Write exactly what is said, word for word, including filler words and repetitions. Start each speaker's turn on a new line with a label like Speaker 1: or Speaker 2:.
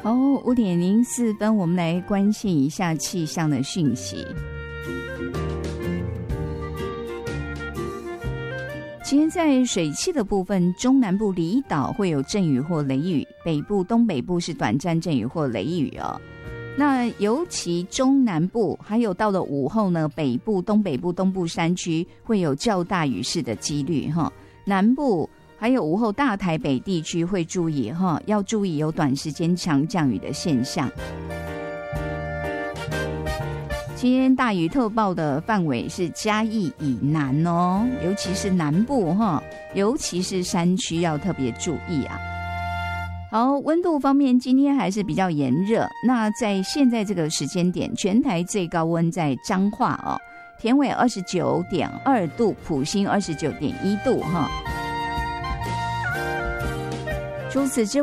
Speaker 1: 好，五点零四分，我们来关心一下气象的讯息。今天在水汽的部分，中南部离岛会有阵雨或雷雨，北部、东北部是短暂阵雨或雷雨哦。那尤其中南部，还有到了午后呢，北部、东北部、东部山区会有较大雨势的几率哈。南部还有午后大台北地区会注意哈，要注意有短时间强降雨的现象。今天大雨特报的范围是嘉义以南哦，尤其是南部哈，尤其是山区要特别注意啊。好，温度方面今天还是比较炎热，那在现在这个时间点，全台最高温在彰化哦，田尾二十九点二度，埔心二十九点一度哈。除此之外